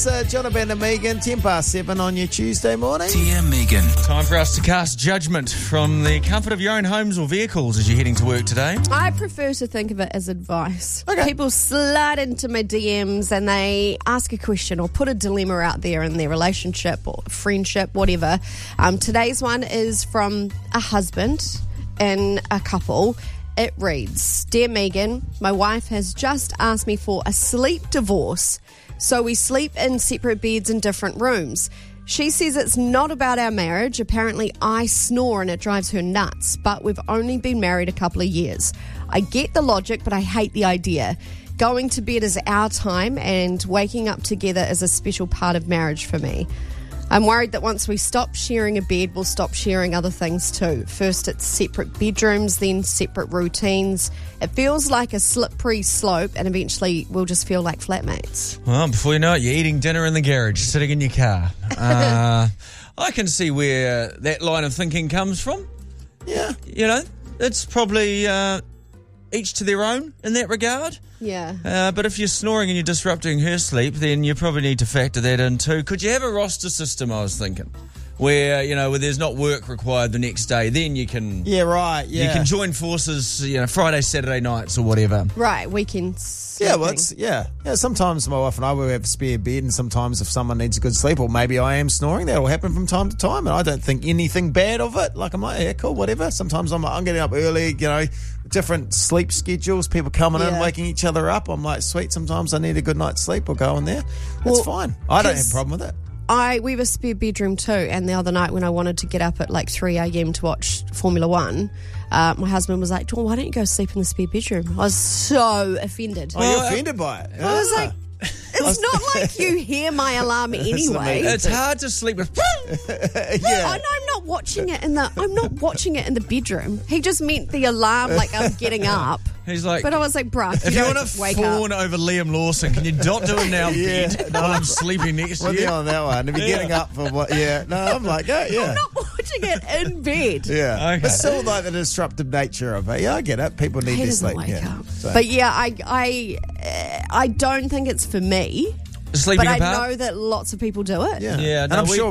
It's Jonathan and Megan, 7:10 on your Tuesday morning. Dear Megan. Time for us to cast judgment from the comfort of your own homes or vehicles as you're heading to work today. I prefer to think of it as advice. Okay. People slide into my DMs and they ask a question or put a dilemma out there in their relationship or friendship, whatever. Today's one is from a husband and a couple. It reads, Dear Megan, my wife has just asked me for a sleep divorce, so we sleep in separate beds in different rooms. She says it's not about our marriage. Apparently I snore and it drives her nuts, but we've only been married a couple of years. I get the logic, but I hate the idea. Going to bed is our time and waking up together is a special part of marriage for me. I'm worried that once we stop sharing a bed, we'll stop sharing other things too. First it's separate bedrooms, then separate routines. It feels like a slippery slope and eventually we'll just feel like flatmates. Well, before you know it, you're eating dinner in the garage, sitting in your car. I can see where that line of thinking comes from. Yeah. You know, it's probably each to their own in that regard. Yeah. But if you're snoring and you're disrupting her sleep, then you probably need to factor that in too. Could you have a roster system, I was thinking, where, you know, where there's not work required the next day, then you can... Yeah, right, yeah. You can join forces, you know, Friday, Saturday nights or whatever. Right, weekends. Yeah, well, yeah. Sometimes my wife and I will have a spare bed, and sometimes if someone needs a good sleep, or maybe I am snoring, that'll happen from time to time, and I don't think anything bad of it. Like, I'm like, yeah, cool, whatever. Sometimes I'm getting up early, you know, different sleep schedules, people coming in, waking each other up. I'm like, sweet, sometimes I need a good night's sleep. We'll go in there. That's fine. I don't have a problem with it. We have a spare bedroom too, and the other night when I wanted to get up at like 3 a.m. to watch Formula One, my husband was like, Dawn, why don't you go sleep in the spare bedroom? I was so offended. Oh, you're offended by it? I was like, it's not like you hear my alarm anyway. It's hard to sleep with... Yeah. I'm not watching it in the bedroom. He just meant the alarm like I'm getting up. He's like... But I was like, bruh, if you want to wake fawn up. over Liam Lawson, can you not do it now, Yeah. bed, while I'm sleeping next to With you? you on that one. If you're getting up for what? Yeah. No, I'm like, yeah. I'm not watching it in bed. Yeah. Okay. It's still like the disruptive nature of it. Yeah, I get it. People need He their doesn't sleep. wake Yeah. up. So- But yeah, I don't think it's for me. Sleeping But I apart? know that lots of people do it. Yeah. Yeah, And no, I'm sure